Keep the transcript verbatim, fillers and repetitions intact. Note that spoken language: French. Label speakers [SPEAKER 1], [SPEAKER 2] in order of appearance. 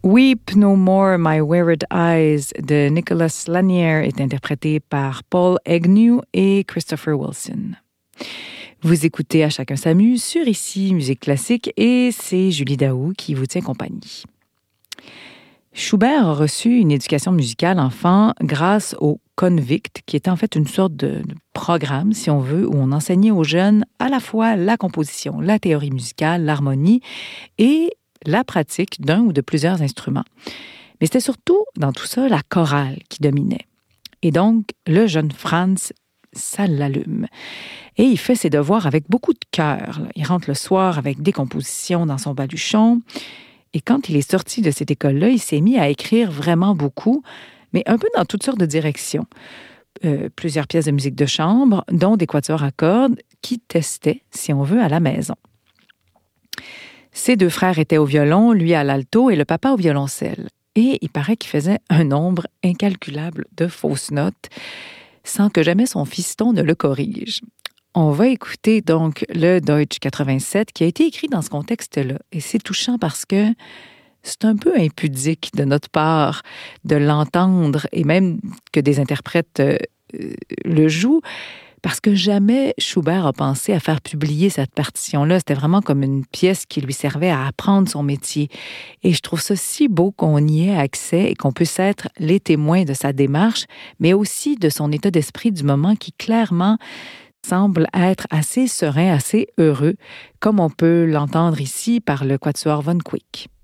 [SPEAKER 1] Weep No More, My Wearied Eyes de Nicholas Lanier est interprété par Paul Agnew et Christopher Wilson. Vous écoutez À chacun s'amuse sur Ici Musique classique et c'est Julie Daou qui vous tient compagnie. Schubert a reçu une éducation musicale enfant grâce au Convict, qui était en fait une sorte de, de programme, si on veut, où on enseignait aux jeunes à la fois la composition, la théorie musicale, l'harmonie et la pratique d'un ou de plusieurs instruments. Mais c'était surtout, dans tout ça, la chorale qui dominait. Et donc, le jeune Franz, ça l'allume. Et il fait ses devoirs avec beaucoup de cœur. Il rentre le soir avec des compositions dans son baluchon. Et quand il est sorti de cette école-là, il s'est mis à écrire vraiment beaucoup, mais un peu dans toutes sortes de directions. Euh, plusieurs pièces de musique de chambre, dont des quatuors à cordes, qui testaient, si on veut, à la maison. Ses deux frères étaient au violon, lui à l'alto et le papa au violoncelle. Et il paraît qu'il faisait un nombre incalculable de fausses notes, sans que jamais son fiston ne le corrige. On va écouter donc le Deutsch quatre-vingt-sept qui a été écrit dans ce contexte-là. Et c'est touchant parce que c'est un peu impudique de notre part de l'entendre et même que des interprètes euh, le jouent, parce que jamais Schubert a pensé à faire publier cette partition-là. C'était vraiment comme une pièce qui lui servait à apprendre son métier. Et je trouve ça si beau qu'on y ait accès et qu'on puisse être les témoins de sa démarche, mais aussi de son état d'esprit du moment qui clairement semble être assez serein, assez heureux, comme on peut l'entendre ici par le quatuor von Kuik.